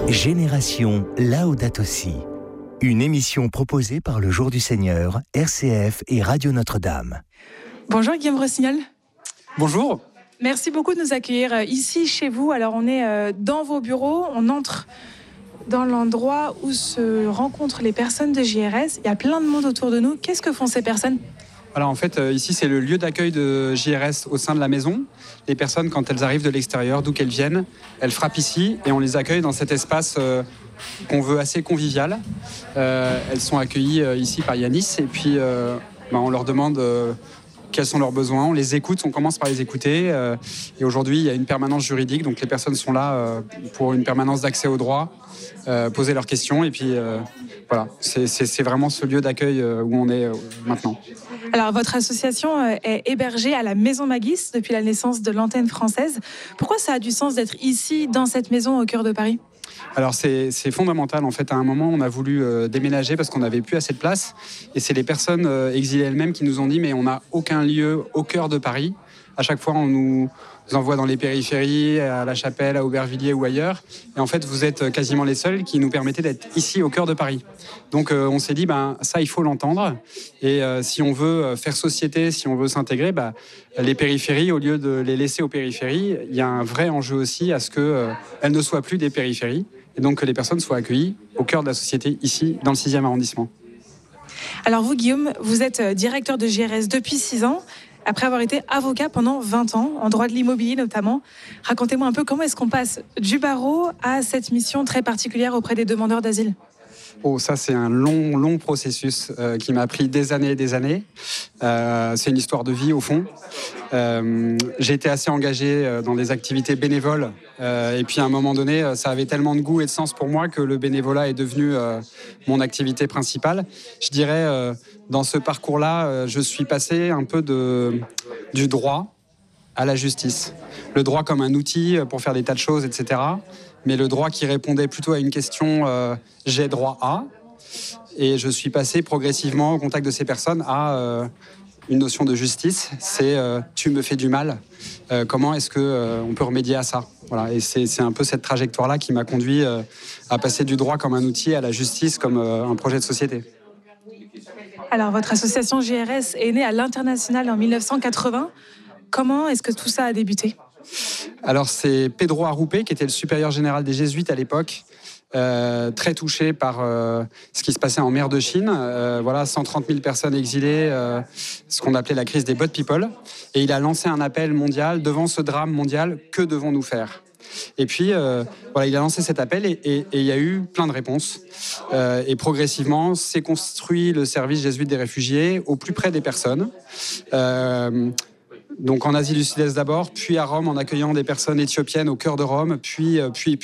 Génération Laudato Si. Une émission proposée par le Jour du Seigneur, RCF et Radio Notre-Dame. Bonjour Guillaume Rossignol. Bonjour. Merci beaucoup de nous accueillir ici chez vous. Alors on est dans vos bureaux, on entre dans l'endroit où se rencontrent les personnes de JRS. Il y a plein de monde autour de nous. Qu'est-ce que font ces personnes ? Alors en fait, ici c'est le lieu d'accueil de JRS au sein de la maison. Les personnes, quand elles arrivent de l'extérieur, d'où qu'elles viennent, elles frappent ici et on les accueille dans cet espace qu'on veut assez convivial. Elles sont accueillies ici par Yanis et puis on leur demande quels sont leurs besoins, on les écoute, on commence par les écouter. Et aujourd'hui, il y a une permanence juridique, donc les personnes sont là pour une permanence d'accès au droit, poser leurs questions et puis voilà, c'est vraiment ce lieu d'accueil où on est maintenant. Alors, votre association est hébergée à la Maison Magis depuis la naissance de l'antenne française. Pourquoi ça a du sens d'être ici, dans cette maison au cœur de Paris ? Alors c'est fondamental en fait. À un moment on a voulu déménager parce qu'on n'avait plus assez de place et c'est les personnes exilées elles-mêmes qui nous ont dit mais on n'a aucun lieu au cœur de Paris. À chaque fois on nous envoie dans les périphéries, à La Chapelle, à Aubervilliers ou ailleurs et en fait vous êtes quasiment les seuls qui nous permettaient d'être ici au cœur de Paris. Donc on s'est dit ça il faut l'entendre et si on veut faire société, si on veut s'intégrer, les périphéries, au lieu de les laisser aux périphéries, il y a un vrai enjeu aussi à ce qu'elles ne soient plus des périphéries et donc que les personnes soient accueillies au cœur de la société, ici, dans le 6e arrondissement. Alors vous, Guillaume, vous êtes directeur de JRS depuis 6 ans, après avoir été avocat pendant 20 ans, en droit de l'immobilier notamment. Racontez-moi un peu comment est-ce qu'on passe du barreau à cette mission très particulière auprès des demandeurs d'asile ? Oh, ça c'est un long processus qui m'a pris des années et des années. C'est une histoire de vie au fond. J'ai été assez engagé dans des activités bénévoles et puis à un moment donné, ça avait tellement de goût et de sens pour moi que le bénévolat est devenu mon activité principale. Je dirais, dans ce parcours-là, je suis passé un peu du droit à la justice. Le droit comme un outil pour faire des tas de choses, etc. Mais le droit qui répondait plutôt à une question « j'ai droit à ». Et je suis passé progressivement au contact de ces personnes à une notion de justice, c'est tu me fais du mal, comment est-ce qu'on peut remédier à ça ? Voilà, et c'est un peu cette trajectoire-là qui m'a conduit à passer du droit comme un outil à la justice comme un projet de société. Alors, votre association JRS est née à l'international en 1980. Comment est-ce que tout ça a débuté ? Alors, c'est Pedro Arrupe, qui était le supérieur général des Jésuites à l'époque, très touché par ce qui se passait en mer de Chine. 130 000 personnes exilées, ce qu'on appelait la crise des boat people. Et il a lancé un appel mondial devant ce drame mondial, que devons-nous faire ? Et puis, il a lancé cet appel et il y a eu plein de réponses. Et progressivement, s'est construit le service jésuite des réfugiés au plus près des personnes. Donc en Asie du Sud-Est d'abord, puis à Rome en accueillant des personnes éthiopiennes au cœur de Rome, puis.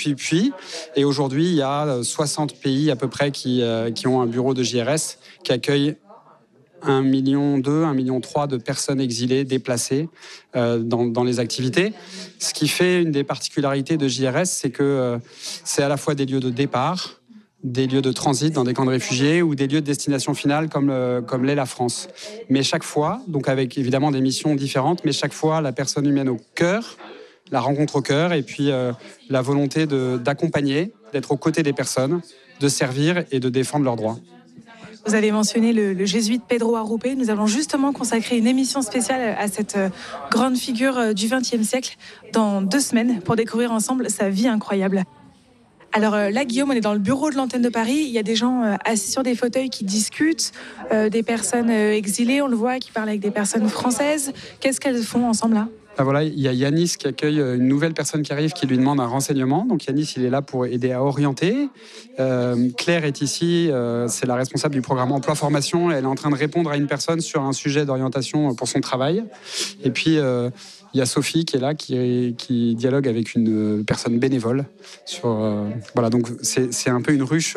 Et aujourd'hui, il y a 60 pays à peu près qui ont un bureau de JRS qui accueille 1,2 million, 1,3 million de personnes exilées, déplacées dans les activités. Ce qui fait une des particularités de JRS, c'est que c'est à la fois des lieux de départ, des lieux de transit dans des camps de réfugiés ou des lieux de destination finale comme l'est la France. Mais chaque fois, donc avec évidemment des missions différentes, mais chaque fois la personne humaine au cœur, la rencontre au cœur et puis la volonté d'accompagner, d'être aux côtés des personnes, de servir et de défendre leurs droits. Vous avez mentionné le jésuite Pedro Arrupe. Nous allons justement consacrer une émission spéciale à cette grande figure du XXe siècle dans 2 semaines pour découvrir ensemble sa vie incroyable. Alors là, Guillaume, on est dans le bureau de l'antenne de Paris. Il y a des gens assis sur des fauteuils qui discutent, des personnes exilées, on le voit, qui parlent avec des personnes françaises. Qu'est-ce qu'elles font ensemble là ? Il y a Yanis qui accueille une nouvelle personne qui arrive, qui lui demande un renseignement. Donc Yanis, il est là pour aider à orienter. Claire est ici, c'est la responsable du programme emploi-formation. Elle est en train de répondre à une personne sur un sujet d'orientation pour son travail. Et puis, il y a Sophie qui est là, qui dialogue avec une personne bénévole. Donc c'est un peu une ruche,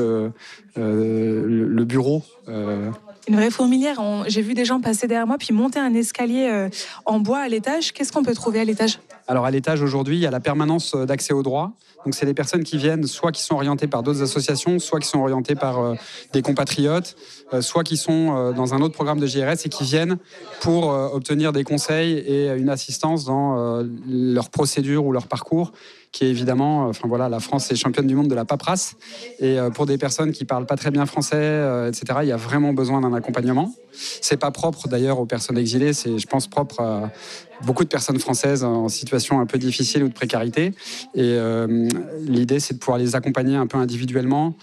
le bureau. Une vraie fourmilière. J'ai vu des gens passer derrière moi puis monter un escalier en bois à l'étage. Qu'est-ce qu'on peut trouver à l'étage ? Alors à l'étage aujourd'hui, il y a la permanence d'accès au droit. Donc c'est des personnes qui viennent, soit qui sont orientées par d'autres associations, soit qui sont orientées par des compatriotes, soit qui sont dans un autre programme de JRS et qui viennent pour obtenir des conseils et une assistance dans leur procédure ou leur parcours, qui est évidemment, la France est championne du monde de la paperasse. Et pour des personnes qui parlent pas très bien français, etc., il y a vraiment besoin d'un accompagnement. C'est pas propre d'ailleurs aux personnes exilées, c'est, je pense, propre à beaucoup de personnes françaises en situation un peu difficile ou de précarité. Et l'idée, c'est de pouvoir les accompagner un peu individuellement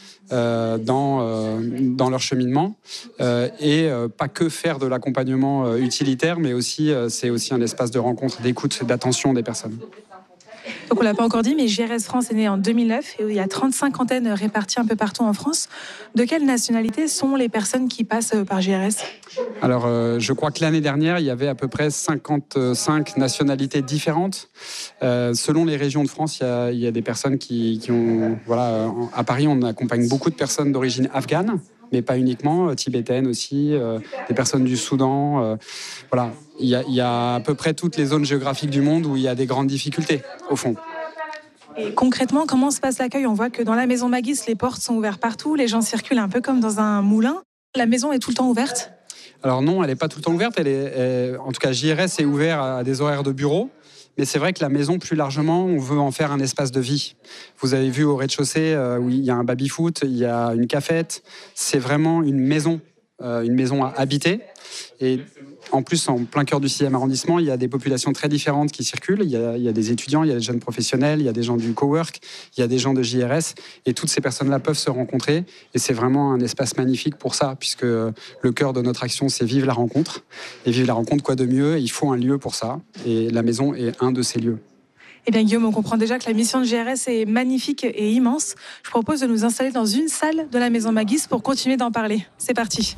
dans leur cheminement et pas que faire de l'accompagnement utilitaire, mais aussi c'est aussi un espace de rencontre, d'écoute, d'attention des personnes. Donc on ne l'a pas encore dit, mais JRS France est né en 2009 et il y a 35 antennes réparties un peu partout en France. De quelle nationalité sont les personnes qui passent par JRS ? Alors, je crois que l'année dernière, il y avait à peu près 55 nationalités différentes. Selon les régions de France, il y a des personnes qui ont... à Paris, on accompagne beaucoup de personnes d'origine afghane, mais pas uniquement, tibétaines aussi, des personnes du Soudan. Il y a à peu près toutes les zones géographiques du monde où il y a des grandes difficultés, au fond. Et concrètement, comment se passe l'accueil ? On voit que dans la maison Magis, les portes sont ouvertes partout, les gens circulent un peu comme dans un moulin. La maison est tout le temps ouverte ? Alors non, elle n'est pas tout le temps ouverte. En tout cas, JRS est ouvert à des horaires de bureau. Mais c'est vrai que la maison, plus largement, on veut en faire un espace de vie. Vous avez vu au rez-de-chaussée, où il y a un baby-foot, il y a une cafette. C'est vraiment une maison à habiter. Et en plus, en plein cœur du 6e arrondissement, il y a des populations très différentes qui circulent. Il y a des étudiants, il y a des jeunes professionnels, il y a des gens du cowork, il y a des gens de JRS. Et toutes ces personnes-là peuvent se rencontrer. Et c'est vraiment un espace magnifique pour ça, puisque le cœur de notre action, c'est vivre la rencontre. Et vivre la rencontre, quoi de mieux ? Il faut un lieu pour ça. Et la maison est un de ces lieux. Eh bien Guillaume, on comprend déjà que la mission de JRS est magnifique et immense. Je propose de nous installer dans une salle de la maison Magis pour continuer d'en parler. C'est parti.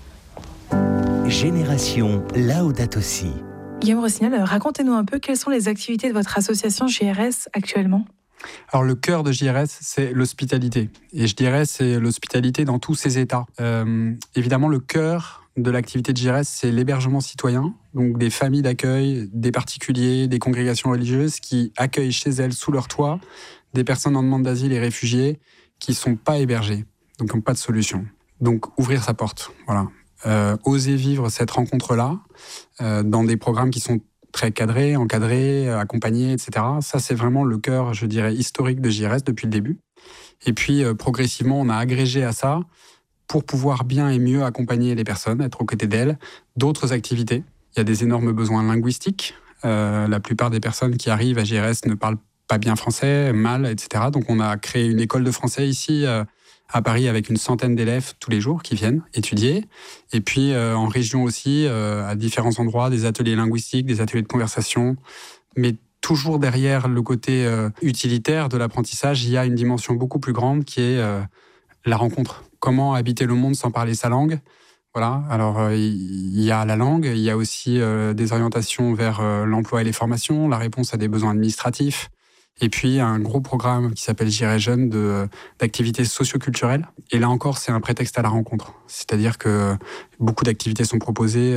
Génération Laudato Si. Guillaume Rossignol, racontez-nous un peu quelles sont les activités de votre association JRS actuellement. Alors le cœur de JRS, c'est l'hospitalité. Et je dirais c'est l'hospitalité dans tous ses états. Évidemment, le cœur de l'activité de JRS, c'est l'hébergement citoyen, donc des familles d'accueil, des particuliers, des congrégations religieuses qui accueillent chez elles, sous leur toit, des personnes en demande d'asile et réfugiés qui ne sont pas hébergées, donc qui n'ont pas de solution. Donc ouvrir sa porte, voilà. Oser vivre cette rencontre-là dans des programmes qui sont très cadrés, encadrés, accompagnés, etc. Ça, c'est vraiment le cœur, je dirais, historique de JRS depuis le début. Et puis, progressivement, on a agrégé à ça, pour pouvoir bien et mieux accompagner les personnes, être aux côtés d'elles, d'autres activités. Il y a des énormes besoins linguistiques. La plupart des personnes qui arrivent à JRS ne parlent pas bien français, mal, etc. Donc, on a créé une école de français ici, à Paris, avec une centaine d'élèves tous les jours qui viennent étudier. Et puis en région aussi, à différents endroits, des ateliers linguistiques, des ateliers de conversation. Mais toujours derrière le côté utilitaire de l'apprentissage, il y a une dimension beaucoup plus grande qui est la rencontre. Comment habiter le monde sans parler sa langue ? Voilà. Alors il y a la langue, il y a aussi des orientations vers l'emploi et les formations, la réponse à des besoins administratifs. Et puis, un gros programme qui s'appelle J'irai jeune d'activités socio-culturelles. Et là encore, c'est un prétexte à la rencontre. C'est-à-dire que beaucoup d'activités sont proposées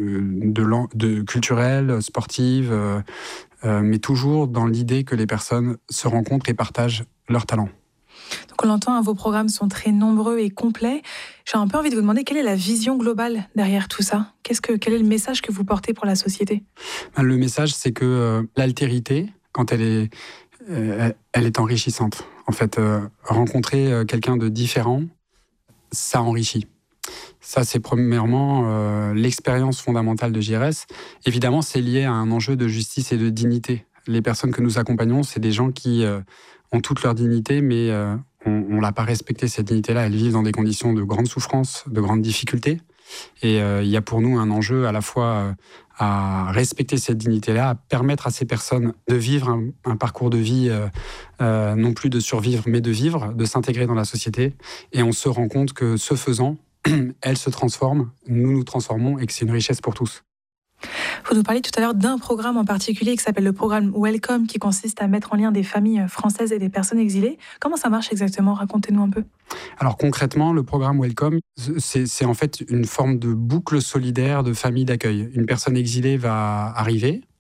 de culturelles, sportives, mais toujours dans l'idée que les personnes se rencontrent et partagent leurs talents. Donc on l'entend, vos programmes sont très nombreux et complets. J'ai un peu envie de vous demander quelle est la vision globale derrière tout ça ? Quel est le message que vous portez pour la société ? Le message, c'est que l'altérité, quand elle est enrichissante. En fait, rencontrer quelqu'un de différent, ça enrichit. Ça, c'est premièrement l'expérience fondamentale de JRS. Évidemment, c'est lié à un enjeu de justice et de dignité. Les personnes que nous accompagnons, c'est des gens qui ont toute leur dignité, mais on l'a pas respecté, cette dignité-là. Elles vivent dans des conditions de grande souffrance, de grandes difficultés. Et il y a pour nous un enjeu à la fois à respecter cette dignité-là, à permettre à ces personnes de vivre un parcours de vie, non plus de survivre, mais de vivre, de s'intégrer dans la société. Et on se rend compte que ce faisant, elles se transforment, nous nous transformons et que c'est une richesse pour tous. Vous nous parliez tout à l'heure d'un programme en particulier qui s'appelle le programme Welcome, qui consiste à mettre en lien des familles françaises et des personnes exilées. Comment ça marche exactement ? Racontez-nous un peu. Alors concrètement, le programme Welcome, c'est en fait une forme de boucle solidaire de famille d'accueil. Une personne exilée va arriver,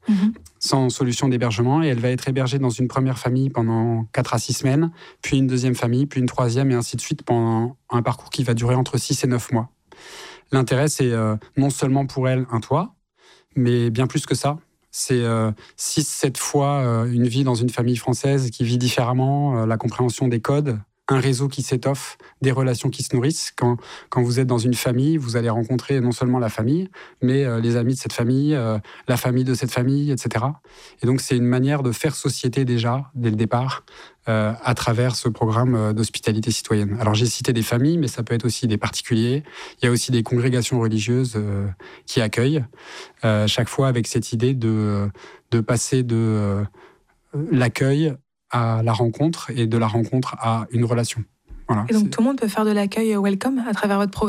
sans solution d'hébergement, et elle va être hébergée dans une première famille pendant 4 à 6 semaines, puis une deuxième famille, puis une troisième, et ainsi de suite, pendant un parcours qui va durer entre 6 et 9 mois. L'intérêt, c'est non seulement pour elle un toit, mais bien plus que ça. C'est 6-7 fois une vie dans une famille française qui vit différemment, la compréhension des codes, un réseau qui s'étoffe, des relations qui se nourrissent. Quand vous êtes dans une famille, vous allez rencontrer non seulement la famille, mais les amis de cette famille, la famille de cette famille, etc. Et donc, c'est une manière de faire société déjà, dès le départ, à travers ce programme d'hospitalité citoyenne. Alors, j'ai cité des familles, mais ça peut être aussi des particuliers. Il y a aussi des congrégations religieuses qui accueillent, chaque fois avec cette idée de passer de l'accueil à la rencontre, et de la rencontre à une relation. Voilà. Et donc tout le monde peut faire de l'accueil welcome à travers votre programme ?